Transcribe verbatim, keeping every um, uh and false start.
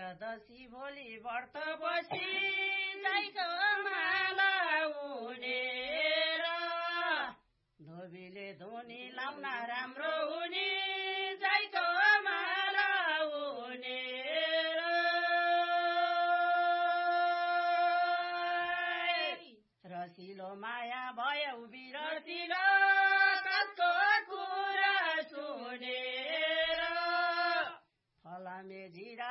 एकादशी भोलि व्रत बसी जाइको माला उनेर धोबीले धुनी लाउन राम्रो हुने जाइको माला उनेर रसिलो माया भयो बिरसिलो कसको कुरा सुनेर फलामे जिरा